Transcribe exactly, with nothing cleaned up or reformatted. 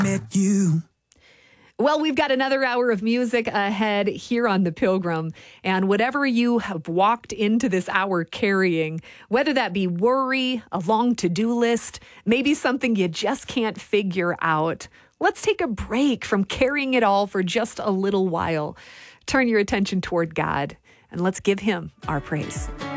met you. Well, we've got another hour of music ahead here on The Pilgrim. And whatever you have walked into this hour carrying, whether that be worry, a long to-do list, maybe something you just can't figure out, let's take a break from carrying it all for just a little while. Turn your attention toward God and let's give him our praise.